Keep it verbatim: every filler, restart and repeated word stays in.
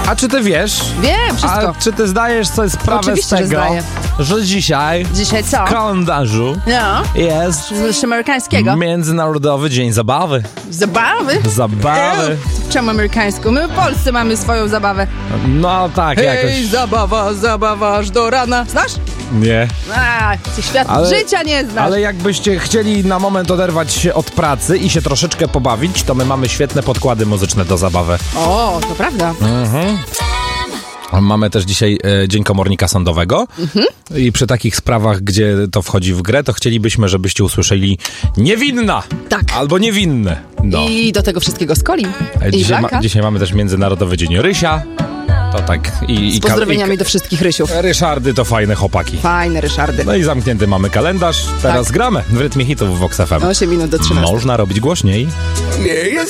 A czy ty wiesz? Wiem wszystko. A czy ty zdajesz sobie sprawę Oczywiście, z tego, że zdaję. że dzisiaj Dzisiaj co? w kalendarzu No. jest Coś amerykańskiego. Międzynarodowy Dzień Zabawy. Zabawy? Zabawy. Czemu amerykańską? My w Polsce mamy swoją zabawę. No tak, Hej, jakoś. zabawa, zabawa aż do rana. Znasz? Nie. A, ty świat Ale- życia nie znasz. Ale jakbyście chcieli na moment oderwać się od pracy i się troszeczkę pobawić, to my mamy świetne podkłady muzyczne do zabawy. O, to prawda. Mhm. Mamy też dzisiaj e, Dzień Komornika Sądowego mhm. i przy takich sprawach, gdzie to wchodzi w grę, to chcielibyśmy, żebyście usłyszeli niewinna Tak. albo niewinne. No. I do tego wszystkiego z Coli. E, I dzisiaj, Blanka. dzisiaj mamy też Międzynarodowy Dzień Rysia. To tak. I, Z i, pozdrowieniami i, do wszystkich Rysiów. Ryszardy to fajne chłopaki. Fajne Ryszardy. No i zamknięty mamy kalendarz. Teraz Tak. gramy w rytmie hitów w Vox F M. osiem minut do trzynastej. Można robić głośniej. Nie jest